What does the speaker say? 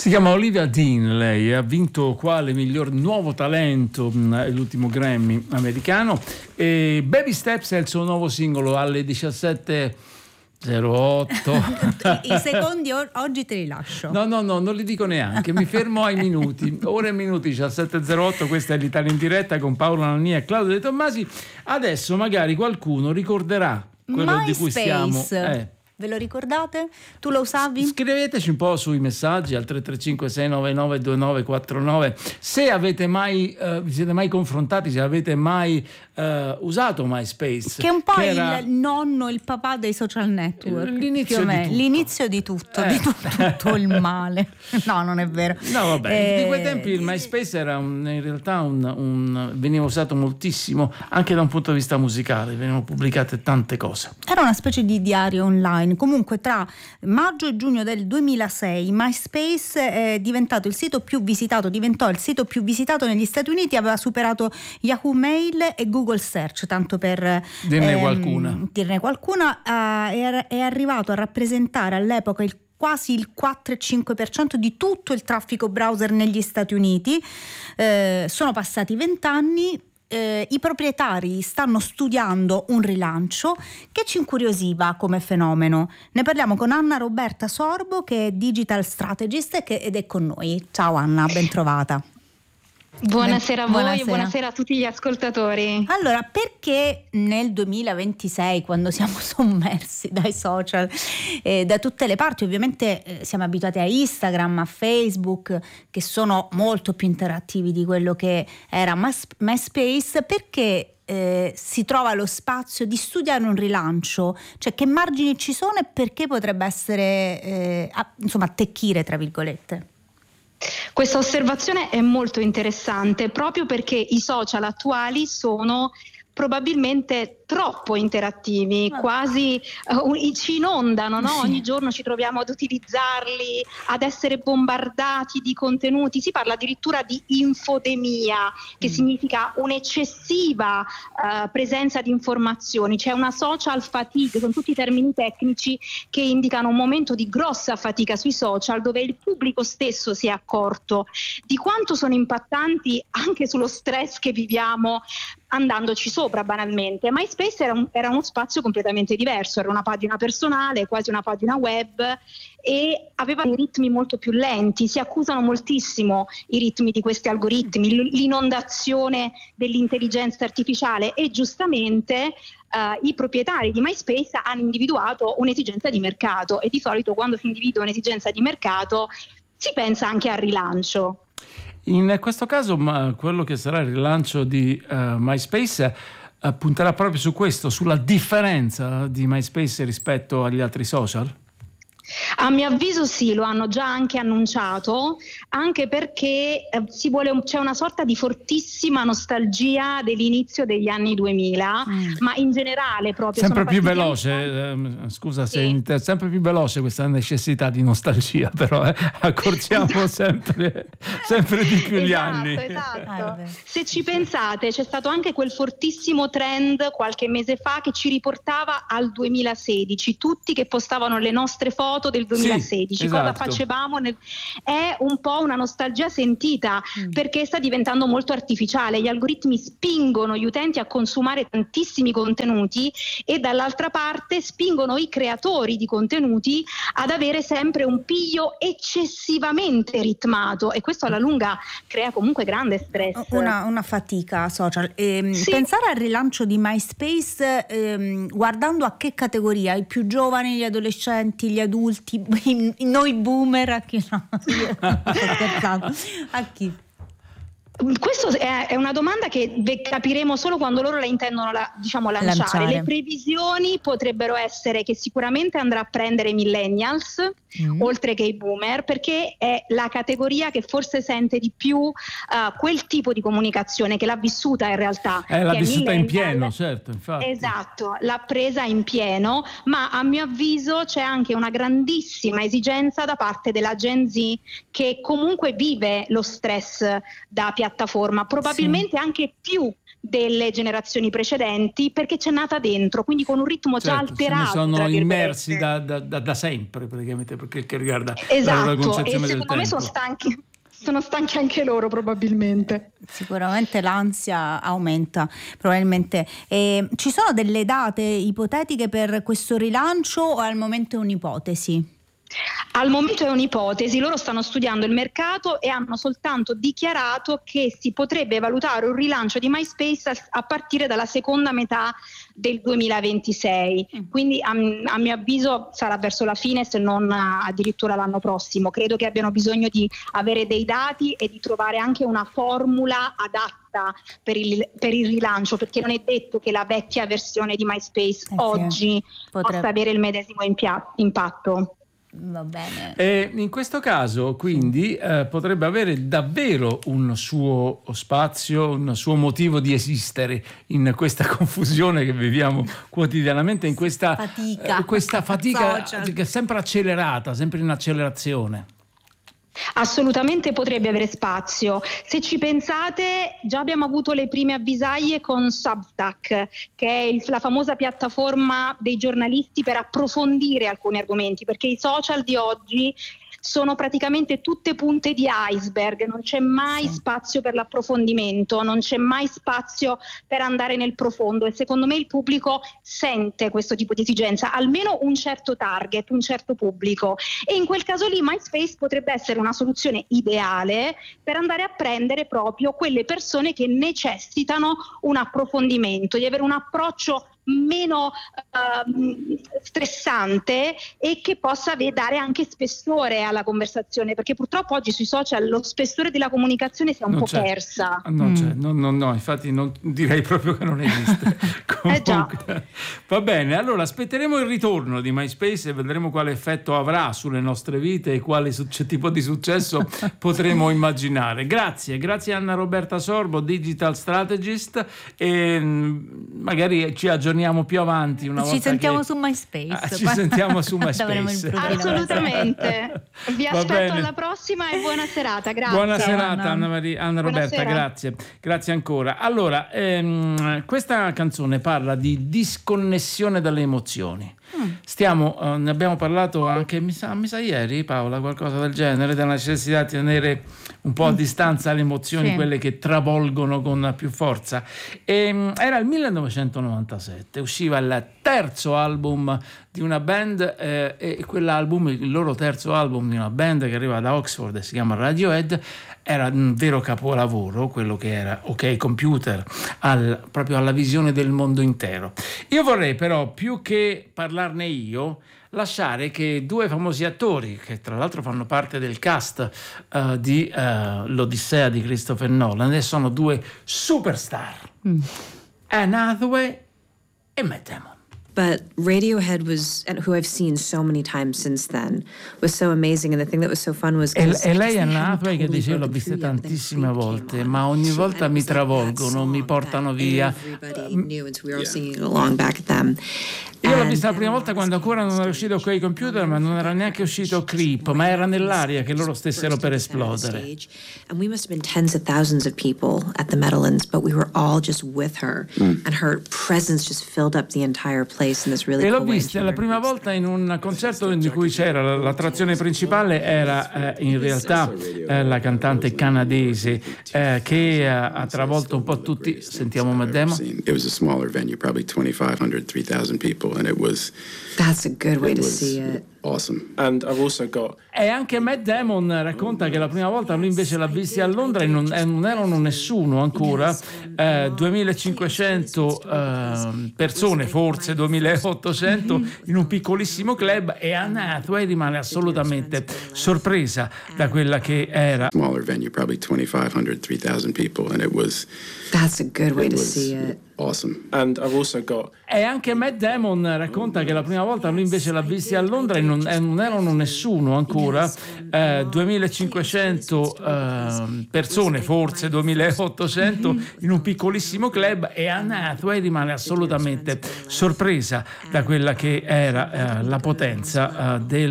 Si chiama Olivia Dean, lei ha vinto quale miglior nuovo talento l'ultimo Grammy americano, e Baby Steps è il suo nuovo singolo alle 17:08. I secondi oggi te li lascio. No, non li dico neanche, mi fermo ai minuti. Ora e minuti, 17:08, questa è l'Italia in diretta con Paolo Nannini e Claudio De Tommasi. Adesso magari qualcuno ricorderà quello MySpace. di cui stiamo. Ve lo ricordate? Tu lo usavi? Scriveteci un po' sui messaggi al 335 699 2949 se avete mai vi siete mai confrontati, se avete mai usato MySpace, che è un po' era il nonno, il papà dei social network, l'inizio di tutto, di tutto il male. No, non è vero. No, vabbè, di quei tempi il MySpace era in realtà veniva usato moltissimo anche da un punto di vista musicale, venivano pubblicate tante cose. Era una specie di diario online. Comunque tra maggio e giugno del 2006 MySpace è diventato diventò il sito più visitato negli Stati Uniti, aveva superato Yahoo Mail e Google Search, tanto per dirne qualcuna, è arrivato a rappresentare all'epoca quasi il 4,5% di tutto il traffico browser negli Stati Uniti. Sono passati 20 anni. I proprietari stanno studiando un rilancio che ci incuriosiva come fenomeno. Ne parliamo con Anna Roberta Sorbo, che è digital strategist ed è con noi. Ciao Anna, ben trovata. Buonasera a voi e buonasera a tutti gli ascoltatori. Allora, perché nel 2026, quando siamo sommersi dai social, da tutte le parti, ovviamente siamo abituati a Instagram, a Facebook, che sono molto più interattivi di quello che era MySpace, perché si trova lo spazio di studiare un rilancio, cioè che margini ci sono e perché potrebbe essere attecchire, tra virgolette? Questa osservazione è molto interessante proprio perché i social attuali sono probabilmente troppo interattivi, quasi ci inondano, no? Ogni giorno ci troviamo ad utilizzarli, ad essere bombardati di contenuti. Si parla addirittura di infodemia, che significa un'eccessiva presenza di informazioni. C'è una social fatigue, sono tutti termini tecnici che indicano un momento di grossa fatica sui social, dove il pubblico stesso si è accorto di quanto sono impattanti anche sullo stress che viviamo andandoci sopra banalmente. MySpace era uno spazio completamente diverso, era una pagina personale, quasi una pagina web, e aveva dei ritmi molto più lenti. Si accusano moltissimo i ritmi di questi algoritmi, l'inondazione dell'intelligenza artificiale, e giustamente i proprietari di MySpace hanno individuato un'esigenza di mercato, e di solito quando si individua un'esigenza di mercato si pensa anche al rilancio. In questo caso quello che sarà il rilancio di MySpace punterà proprio su questo, sulla differenza di MySpace rispetto agli altri social? A mio avviso sì, lo hanno già anche annunciato, anche perché c'è una sorta di fortissima nostalgia dell'inizio degli anni 2000, ma in generale proprio sempre più veloce, scusa se sempre più veloce questa necessità di nostalgia, però accorciamo sempre di più gli anni. Esatto. Se ci pensate, c'è stato anche quel fortissimo trend qualche mese fa che ci riportava al 2016, tutti che postavano le nostre foto del 2016, sì, esatto. Cosa facevamo? È un po' una nostalgia sentita, perché sta diventando molto artificiale. Gli algoritmi spingono gli utenti a consumare tantissimi contenuti e dall'altra parte spingono i creatori di contenuti ad avere sempre un piglio eccessivamente ritmato, e questo alla lunga crea comunque grande stress. Una fatica social. Pensare al rilancio di MySpace guardando a che categoria? I più giovani, gli adolescenti, gli adulti, noi boomer, a chi no? A chi? Questa è una domanda che capiremo solo quando loro la intendono lanciare. Le previsioni potrebbero essere che sicuramente andrà a prendere i millennials oltre che i boomer, perché è la categoria che forse sente di più quel tipo di comunicazione, che l'ha vissuta in realtà. L'ha vissuta in pieno, certo, infatti. Esatto, l'ha presa in pieno, ma a mio avviso c'è anche una grandissima esigenza da parte della Gen Z, che comunque vive lo stress da piattaforma, probabilmente anche più delle generazioni precedenti, perché c'è nata dentro, quindi con un ritmo già alterato. Sono immersi da sempre, praticamente, perché che riguarda la concezione del tempo. Me sono stanchi anche loro, probabilmente. Sicuramente l'ansia aumenta, probabilmente. Ci sono delle date ipotetiche per questo rilancio o al momento è un'ipotesi? Al momento è un'ipotesi, loro stanno studiando il mercato e hanno soltanto dichiarato che si potrebbe valutare un rilancio di MySpace a partire dalla seconda metà del 2026, quindi a mio avviso sarà verso la fine, se non addirittura l'anno prossimo. Credo che abbiano bisogno di avere dei dati e di trovare anche una formula adatta per il rilancio, perché non è detto che la vecchia versione di MySpace oggi possa avere il medesimo impatto. Va bene. In questo caso quindi potrebbe avere davvero un suo spazio, un suo motivo di esistere in questa confusione che viviamo quotidianamente, in questa fatica che è sempre accelerata, sempre in accelerazione. Assolutamente potrebbe avere spazio. Se ci pensate, già abbiamo avuto le prime avvisaglie con Substack, che è la famosa piattaforma dei giornalisti per approfondire alcuni argomenti, perché i social di oggi sono praticamente tutte punte di iceberg, non c'è mai spazio per l'approfondimento, non c'è mai spazio per andare nel profondo, e secondo me il pubblico sente questo tipo di esigenza, almeno un certo target, un certo pubblico, e in quel caso lì MySpace potrebbe essere una soluzione ideale per andare a prendere proprio quelle persone che necessitano un approfondimento, di avere un approccio meno stressante e che possa dare anche spessore alla conversazione, perché purtroppo oggi sui social lo spessore della comunicazione si è un po' persa. No, infatti non direi proprio che non esiste. Comunque, va bene, allora aspetteremo il ritorno di MySpace e vedremo quale effetto avrà sulle nostre vite e quale tipo di successo potremo immaginare. Grazie Anna Roberta Sorbo, Digital Strategist, e magari ci aggiorniamo più avanti una volta sentiamo su MySpace. Ci sentiamo su MySpace. Assolutamente. Vi aspetto alla prossima e buona serata. Grazie. Buona serata Anna Roberta, grazie ancora. Allora, questa canzone parla di disconnessione dalle emozioni. Ne abbiamo parlato anche mi sa ieri, Paola, qualcosa del genere, della necessità di tenere un po' a distanza le emozioni, quelle che travolgono con più forza. Era il 1997, usciva il terzo album di una band, e quell'album, il loro terzo album di una band che arriva da Oxford e si chiama Radiohead, era un vero capolavoro, quello che era OK Computer, proprio alla visione del mondo intero. Io vorrei però, più che parlarne io, lasciare che due famosi attori, che tra l'altro fanno parte del cast di l'Odissea di Christopher Nolan, e sono due superstar, Anne Hathaway e Matt Damon. But Radiohead who I've seen so many times since then, was so amazing. And the thing that was so fun was... E lei è Hathaway, che dice, l'ho vista tantissime volte, ma ogni volta mi travolgono, mi portano via. Io l'ho vista la prima volta quando ancora non era uscito quei computer, ma non era neanche uscito Creep, ma era nell'aria che loro stessero per esplodere. And we must have been tens of thousands of people at the Meadowlands, but we were all just with her, and her presence just filled up the entire place in this really cool way. E l'ho vista la prima volta in un concerto in cui c'era l'attrazione principale, era in realtà la cantante canadese che ha travolto un po' tutti. Sentiamo Matt Damon. It was a smaller venue, probably 2,500, 3,000 people. And it was... That's a good way to see it. Awesome. And I've also got... E anche Matt Damon racconta che la prima volta lui invece l'ha visti a Londra e non erano nessuno ancora, 2500 persone, forse 2800, in un piccolissimo club, e Anne Hathaway rimane assolutamente sorpresa da quella che era. Smaller venue, probably 2,500, 3,000 people, and it was... That's a good way to see it. Awesome. And I've also got... E anche Matt Damon racconta che la prima volta lui invece l'ha visti a Londra e non erano nessuno ancora, 2500 persone, forse 2800, in un piccolissimo club, e Anne Hathaway rimane assolutamente sorpresa da quella che era la potenza del